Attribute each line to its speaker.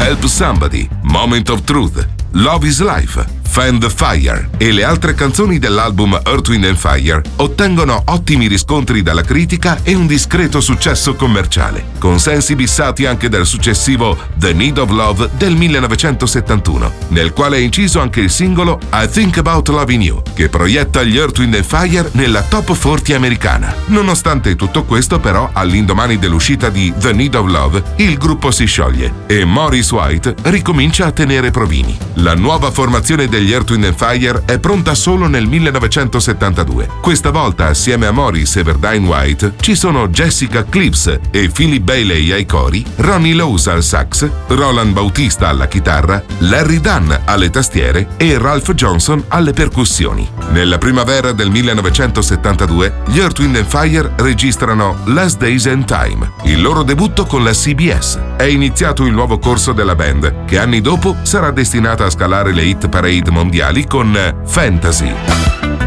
Speaker 1: Help Somebody, Moment of Truth, Love is Life, Fan the Fire e le altre canzoni dell'album Earth, Wind and Fire ottengono ottimi riscontri dalla critica e un discreto successo commerciale, consensi bissati anche dal successivo The Need of Love del 1971, nel quale è inciso anche il singolo I Think About Loving You, che proietta gli Earth, Wind and Fire nella top 40 americana. Nonostante tutto questo, però, all'indomani dell'uscita di The Need of Love, il gruppo si scioglie e Maurice White ricomincia a tenere provini. La nuova formazione degli Earth, Wind and Fire è pronta solo nel 1972. Questa volta, assieme a Maurice e Verdine White, ci sono Jessica Clips e Philip Bailey ai cori, Ronnie Lowes al sax, Roland Bautista alla chitarra, Larry Dunn alle tastiere e Ralph Johnson alle percussioni. Nella primavera del 1972, gli Earth, Wind and Fire registrano Last Days and Time, il loro debutto con la CBS. È iniziato il nuovo corso della band, che anni dopo sarà destinata a scalare le hit parade mondiali con Fantasy.